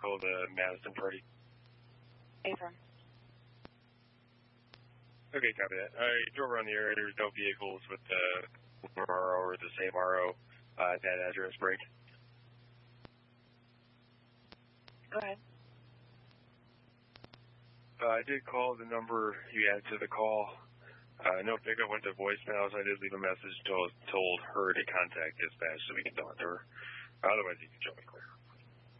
vehicle, the Madison party. Affirm. Okay, copy that. I drove around the area. There's no vehicles with the RO or the same RO at that address break. Go ahead. I did call the number you added to the call. No pickup, went to voicemail, so I did leave a message, told her to contact dispatch so we can talk to her. Otherwise, you can show me clear.